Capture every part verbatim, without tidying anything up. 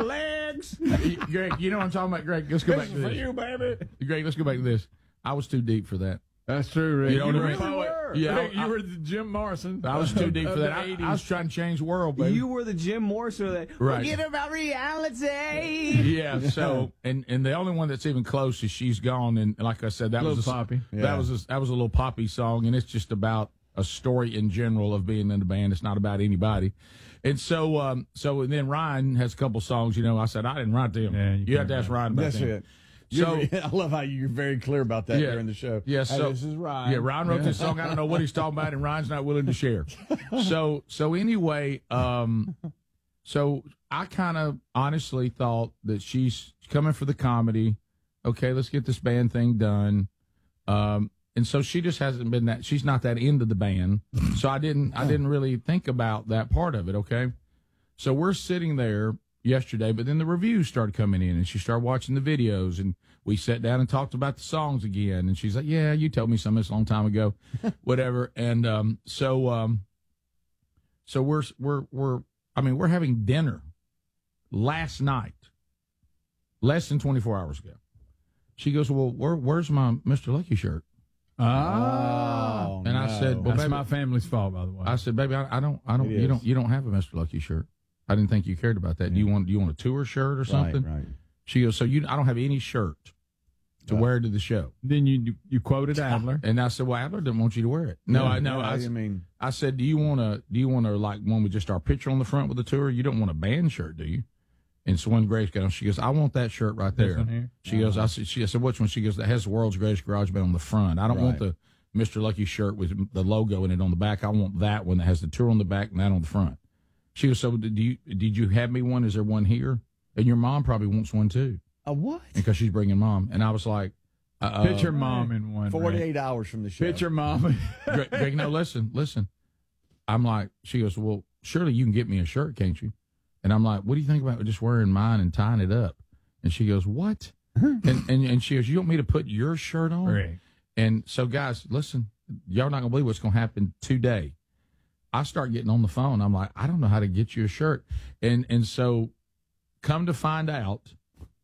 legs. Greg, you know what I'm talking about, Greg? Let's go This back to is for this. you, baby. Greg, let's go back to this. I was too deep for that. That's true, Rick. You know You, what I were mean? a poet. Yeah, Rick, I- you were the Jim Morrison. I was too deep of for the that. I, eighties. I was trying to change the world, baby. You were the Jim Morrison of that. Right. Forget about reality. Yeah, so and and the only one that's even close is She's Gone, and like I said, that Little was a, Poppy. That Yeah. was a, that was a little poppy song, and it's just about a story in general of being in the band. It's not about anybody. And so, um, so and then Ryan has a couple songs. You know, I said I didn't write them. Yeah, you you have can't to ask write. Ryan about That's them. it. So You're- I love how you're very clear about that Yeah. during the show. Yeah, Hey, so this is Ryan. Yeah, Ryan wrote this song. I don't know what he's talking about, and Ryan's not willing to share. So, so anyway, um, so I kind of honestly thought that she's coming for the comedy. Okay, let's get this band thing done. Um, and so she just hasn't been that. She's not that into the band. So I didn't. I didn't really think about that part of it. Okay, so we're sitting there yesterday, but then the reviews started coming in, and she started watching the videos, and we sat down and talked about the songs again, and she's like, yeah, you told me some of this a long time ago, whatever. And um, so um, so we're we're we're I mean we're having dinner last night, less than twenty-four hours ago. She goes, well, where, where's my Mister Lucky shirt? Oh, And I said, well, that's baby, my family's fault, by the way. I said, baby, I, I don't, I don't, It you is. don't, you don't have a Mister Lucky shirt. I didn't think you cared about that. Do you want, do you want a tour shirt or something? Right, right. She goes, so you, I don't have any shirt to Right. wear to the show. then you you quoted Adler. And I said, well, Adler didn't want you to wear it. No, Yeah, I no, yeah, I, I mean, I said, do you want to, do you want to like one with just our picture on the front with the tour? You don't want a band shirt, do you? And so when Grace got on, she goes, I want that shirt right This there. one here? She goes, I said, she I said, which one? She goes, that has the world's greatest garage band on the front. I don't want Right. the Mister Lucky shirt with the logo in it on the back. I want that one that has the tour on the back and that on the front. She goes, so did you, did you have me one? Is there one here? And your mom probably wants one too. a what? Because she's bringing mom. And I was like, uh, Picture mom in one. Rick. forty-eight hours from the show. Picture mom. Greg, Greg, no, listen, listen. I'm like, she goes, well, surely you can get me a shirt, can't you? And I'm like, what do you think about just wearing mine and tying it up? And she goes, what? and, and and she goes, you want me to put your shirt on? Rick. And so, guys, listen, y'all not gonna believe what's gonna happen today. I start getting on the phone. I'm like, I don't know how to get you a shirt. And and so, come to find out,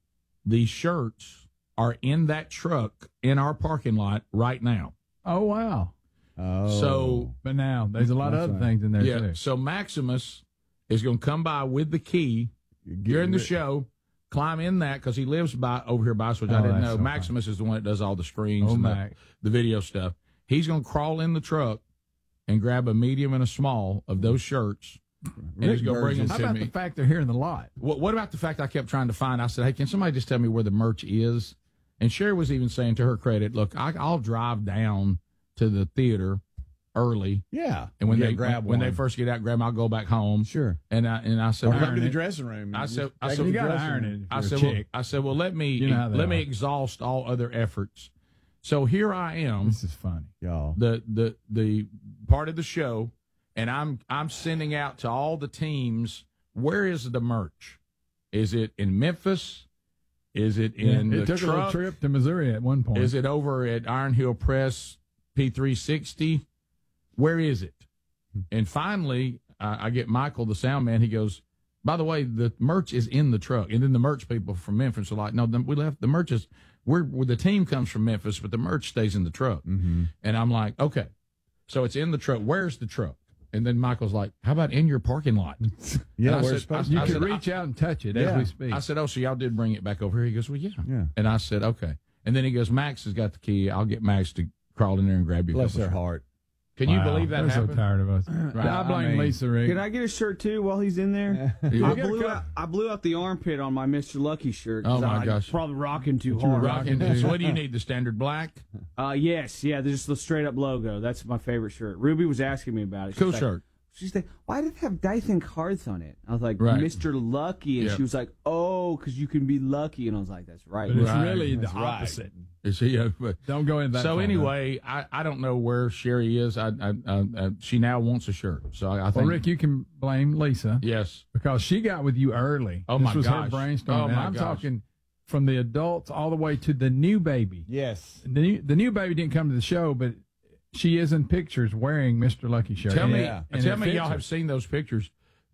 these shirts are in that truck in our parking lot right now. Oh wow. Oh. So But now there's a lot of That's other right. things in there yeah, too. so Maximus is gonna come by with the key Get during the rid- show. Climb in that because he lives by over here by us, which I Oh, didn't that's know. so Maximus is the one that does all the screens Oh, and the, Mac. the video stuff. He's going to crawl in the truck and grab a medium and a small of those shirts, and he's going to bring them How to about me. the fact they're here in the lot? What, what about the fact I kept trying to find? I said, hey, can somebody just tell me where the merch is? And Sherry was even saying, to her credit, look, I, I'll drive down to the theater early, Yeah. and when Yeah, they grab when, when one. they first get out, grab 'em, I'll go back home. Sure. And I and I said, Or well, come to the it. dressing room. I said, I Take said, the You got to dressing iron room. it. I for a said, well, chick. I said, well, let me You know how they let me are. exhaust all other efforts. So here I am, This is funny. Y'all. the the the part of the show, and I'm I'm sending out to all the teams. Where is the merch? Is it in Memphis? Is it in it the took a little truck? trip to Missouri at one point. Is it over at Iron Hill Press P three sixty? Where is it? And finally, I, I get Michael, the sound man. He goes, by the way, the merch is in the truck. And then the merch people from Memphis are like, no, the, we left the merch is we're, where the team comes from Memphis, but the merch stays in the truck. Mm-hmm. And I'm like, okay, so it's in the truck. Where's the truck? And then Michael's like, how about in your parking lot? Yeah, And I we're said- supposed I- you I can said, reach out and touch it Yeah. as we speak. I said, oh, so y'all did bring it back over here? He goes, well, yeah. Yeah. And I said, okay. And then he goes, Max has got the key. I'll get Max to crawl in there and grab you. a Bless couple their shirts. heart. Can you Wow, believe that They're happened? so tired of us. Right. I blame I mean, Lisa Rig. Can I get a shirt too while he's in there? You- I get a blew, cup. out, I blew out the armpit on my Mister Lucky shirt. Oh, 'cause my I gosh. Probably rocking too But you were hard. rocking Rocking. too. So what do you need? The standard black? Uh, yes, yeah, there's just the straight up logo. That's my favorite shirt. Ruby was asking me about it. She's Cool like, shirt. She's like, why did it have Dyson cards on it? I was like, Right. Mister Lucky. And Yep. she was like, oh, because you can be lucky. And I was like, that's right. But it's Right. really the That's right. opposite. Is he? Uh, but, Don't go in that. so far, anyway, I, I don't know where Sherry is. I, I, I, I she now wants a shirt. So I, I though. think Well, Rick, you can blame Lisa yes. because she got with you early. Oh, this my was gosh. her brainstorm. Oh, and my I'm gosh. talking from the adults all the way to the new baby. Yes. The new, the new baby didn't come to the show, but she is in pictures wearing Mister Lucky shirt. Tell me, Yeah. And tell it me, fits y'all her. have seen those pictures.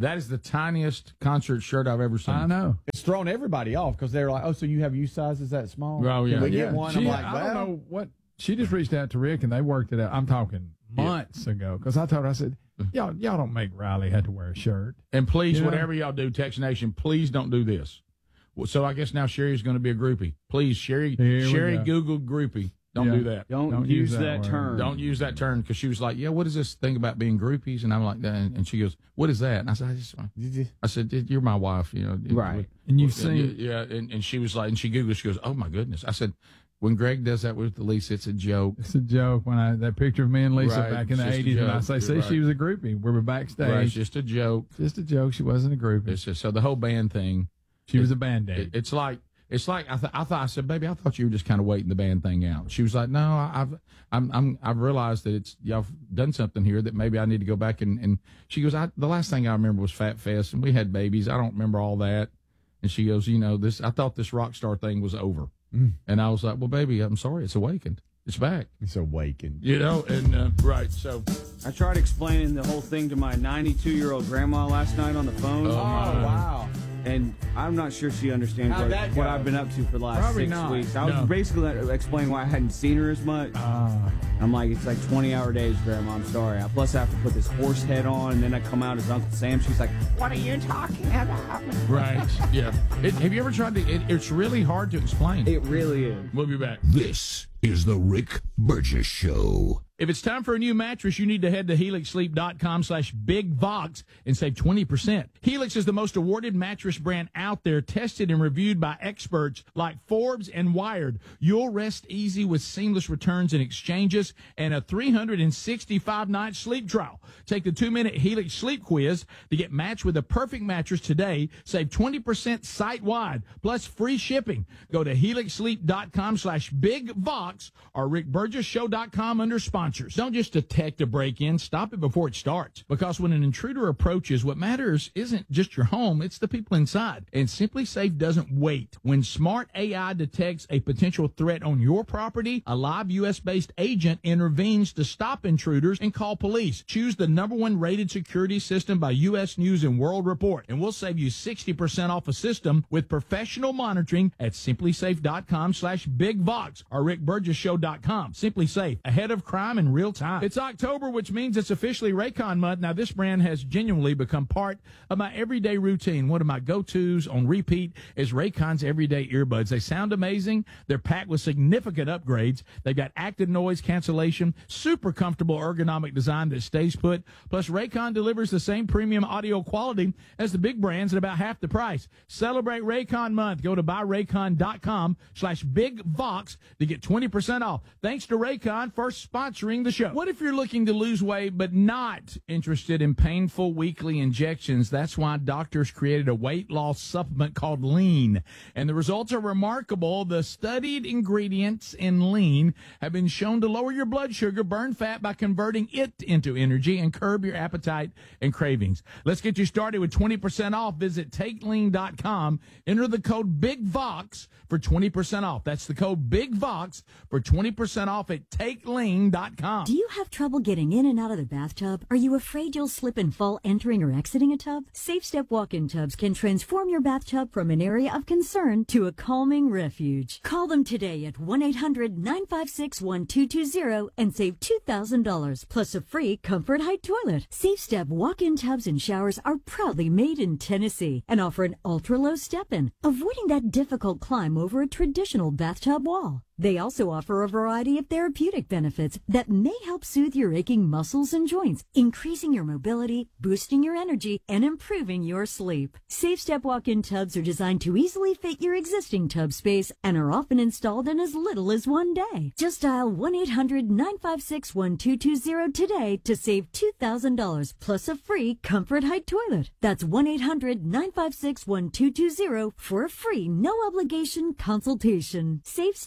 That is the tiniest concert shirt I've ever seen. I know. It's thrown everybody off because they're like, oh, so you have U sizes that small? Oh, yeah. Can we Yeah. get one? She, I'm like, I well, don't know what. She just reached out to Rick and they worked it out. I'm talking months ago because I told her, I said, y'all, y'all don't make Riley have to wear a shirt. And please, You know? whatever y'all do, Tex Nation, please don't do this. Well, so I guess now Sherry's going to be a groupie. Please, Sherry, Here we Sherry go. Googled groupie. Don't Yeah. do that. Don't, Don't use, use that that, word. term. Don't use that term because she was like, yeah, what is this thing about being groupies? And I'm like, that. And she goes, what is that? And I said, I, just, I said, you're my wife, you know. Right. And you've Yeah, seen. yeah, and, and she was like, and she Googled, she goes, oh my goodness. I said, when Greg does that with Lisa, it's a joke. It's a joke when I that picture of me and Lisa Right, back in the it's just a eighties, and I joke. say, You're see, right. she was a groupie. We were backstage. Right, it's just a joke. Just a joke. She wasn't a groupie. It's just, so the whole band thing, She was a band-aid. it, it's like, it's like I, th- I thought I said, baby, I thought you were just kind of waiting the band thing out. She was like, no, I- I've I'm I'm I've realized that it's y'all done something here that maybe I need to go back and and she goes, I, the last thing I remember was Fat Fest and we had babies. I don't remember all that. And she goes, you know, this I thought this rock star thing was over. Mm. And I was like, well, baby, I'm sorry, it's awakened. It's back. it's awakened. You know, and uh, right. So I tried explaining the whole thing to my ninety-two-year-old grandma last night on the phone, Oh, my. wow. and I'm not sure she understands How'd what, that what go? I've been up to for the last Probably six not. weeks. I was No. basically explaining why I hadn't seen her as much. Ah. I'm like, it's like twenty-hour days, Grandma. I'm sorry. I, plus, I have to put this horse head on, and then I come out as Uncle Sam. She's like, what are you talking about? right. Yeah. It, have you ever tried to? It, it's really hard to explain. It really is. We'll be back. This is the Rick Burgess Show. If it's time for a new mattress, you need to head to helix sleep dot com slash big vox and save twenty percent. Helix is the most awarded mattress brand out there, tested and reviewed by experts like Forbes and Wired. You'll rest easy with seamless returns and exchanges and a three hundred sixty-five night sleep trial. Take the two-minute Helix sleep quiz to get matched with the perfect mattress today. Save twenty percent site-wide, plus free shipping. Go to helix sleep dot com slash big vox or rick burgess show dot com under sponsors. Don't just detect a break-in. Stop it before it starts. Because when an intruder approaches, what matters isn't just your home, it's the people inside. And Simply Safe doesn't wait. When smart A I detects a potential threat on your property, a live U S-based agent intervenes to stop intruders and call police. Choose the number one rated security system by U S News and World Report. And we'll save you sixty percent off a system with professional monitoring at simply safe dot com slash big vox or rick burgess show dot com. Simply Safe, ahead of crime in real time. It's October, which means it's officially Raycon month. Now, this brand has genuinely become part of my everyday routine. One of my go-tos on repeat is Raycon's everyday earbuds. They sound amazing. They're packed with significant upgrades. They've got active noise cancellation, super comfortable ergonomic design that stays put. Plus, Raycon delivers the same premium audio quality as the big brands at about half the price. Celebrate Raycon month. Go to buy raycon dot com slash big vox to get twenty percent off. Thanks to Raycon for sponsoring the show. What if you're looking to lose weight but not interested in painful weekly injections? That's why doctors created a weight loss supplement called Lean. And the results are remarkable. The studied ingredients in Lean have been shown to lower your blood sugar, burn fat by converting it into energy, and curb your appetite and cravings. Let's get you started with twenty percent off. Visit take lean dot com. Enter the code BIGVOX for twenty percent off. That's the code BIGVOX for twenty percent off at take lean dot com. Do you have trouble getting in and out of the bathtub? Are you afraid you'll slip and fall entering or exiting a tub? Safe Step walk-in tubs can transform your bathtub from an area of concern to a calming refuge. Call them today at one eight hundred nine five six one two two zero and save two thousand dollars plus a free Comfort Height toilet. Safe Step walk-in tubs and showers are proudly made in Tennessee and offer an ultra-low step-in, avoiding that difficult climb over a traditional bathtub wall. They also offer a variety of therapeutic benefits that may help soothe your aching muscles and joints, increasing your mobility, boosting your energy, and improving your sleep. Safe Step walk-in tubs are designed to easily fit your existing tub space and are often installed in as little as one day. Just dial one eight hundred nine five six one two two zero today to save two thousand dollars plus a free Comfort Height toilet. That's one eight hundred nine five six one two two zero for a free no-obligation consultation. Safe Step walk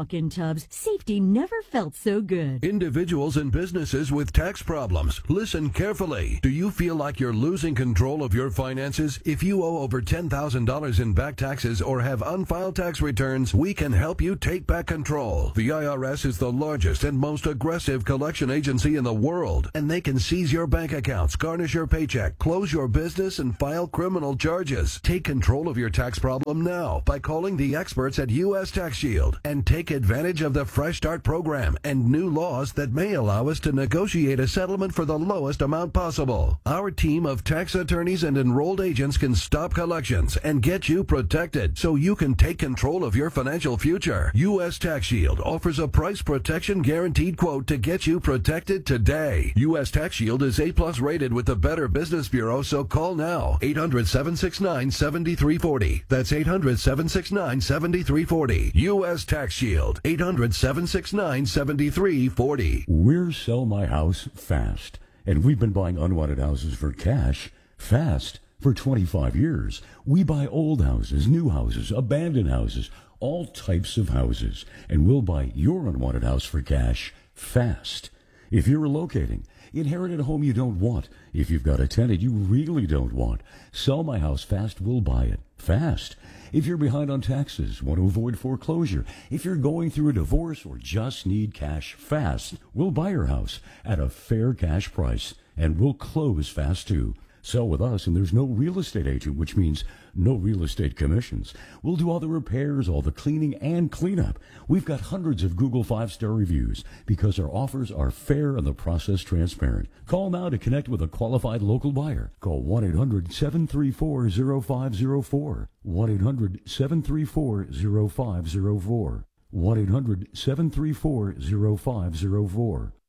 walk-in tubs, safety never felt so good. Individuals and businesses with tax problems, listen carefully. Do you feel like you're losing control of your finances? If you owe over ten thousand dollars in back taxes or have unfiled tax returns, we can help you take back control. The I R S is the largest and most aggressive collection agency in the world, and they can seize your bank accounts, garnish your paycheck, close your business, and file criminal charges. Take control of your tax problem now by calling the experts at U S Tax Shield and take advantage of the Fresh Start program and new laws that may allow us to negotiate a settlement for the lowest amount possible. Our team of tax attorneys and enrolled agents can stop collections and get you protected so you can take control of your financial future. U S Tax Shield offers a price protection guaranteed quote to get you protected today. U S Tax Shield is A plus rated with the Better Business Bureau, so call now. eight hundred, seven six nine, seven three four zero. That's eight hundred, seven six nine, seven three four zero. U S Tax Shield. eight hundred, seven six nine, seven three four zero. We're Sell My House Fast, and we've been buying unwanted houses for cash fast for twenty-five years. We buy old houses, new houses, abandoned houses, all types of houses, and we'll buy your unwanted house for cash fast. If you're relocating, inherited a home you don't want, if you've got a tenant you really don't want, Sell My House Fast will buy it fast. If you're behind on taxes, want to avoid foreclosure, if you're going through a divorce or just need cash fast, we'll buy your house at a fair cash price, and we'll close fast too. Sell with us, and there's no real estate agent, which means no real estate commissions. We'll do all the repairs, all the cleaning, and cleanup. We've got hundreds of Google five-star reviews because our offers are fair and the process transparent. Call now to connect with a qualified local buyer. Call one eight hundred, seven three four, zero five zero four. one eight hundred, seven three four, zero five zero four. one eight hundred, seven three four, zero five zero four.